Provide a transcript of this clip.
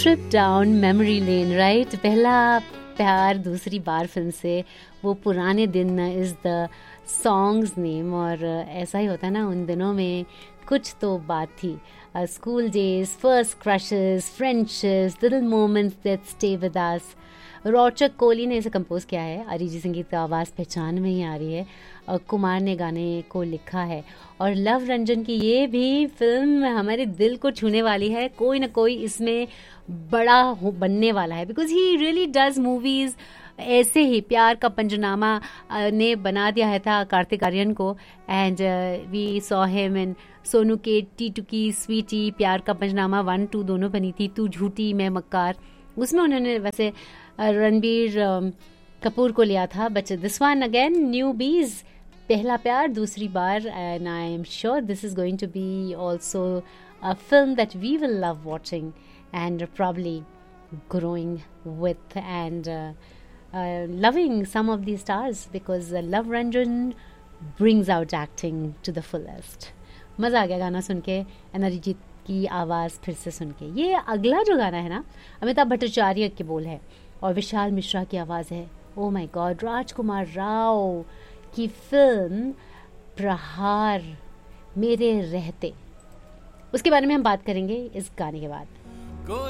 Trip down memory lane, right? पहला प्यार दूसरी बार फिल्म से वो पुराने दिन इज़ द सॉन्ग्स नेम। और ऐसा ही होता है ना, उन दिनों में कुछ तो बात थी। School days, first crushes, friendships, little moments that stay with us. रोचक कोहली ने इसे कंपोज किया है। अरिजीत सिंह की तो आवाज़ पहचान में ही आ रही है। कुमार ने गाने को लिखा है। और लव रंजन की ये भी फिल्म हमारे दिल को छूने वाली है। कोई ना कोई इसमें बड़ा बनने वाला है, because he really does movies ऐसे ही। प्यार का पंजनामा ने बना दिया है था कार्तिक आर्यन को, and we saw him in Sonu के टीटू की स्वीटी। प्यार का पंजनामा 1, 2 दोनों बनी थी। तू झूठी मैं मक्कार, उसमें उन्होंने वैसे रणबीर कपूर को लिया था। But this one again new बीज, पहला प्यार दूसरी बार, and I am sure this is going to be also a film that we will love watching and probably growing with and loving some of these stars, because Love Ranjan brings out acting to the fullest. मज़ा आ गया गाना सुन के, अरिजीत की आवाज़ फिर से सुन के। ये अगला जो गाना है ना, अमिताभ भट्टाचार्य के बोल है और विशाल मिश्रा की आवाज़ है। ओ माय गॉड, राजकुमार राव की फिल्म प्रहार, मेरे रहते। उसके बारे में हम बात करेंगे इस गाने के बाद।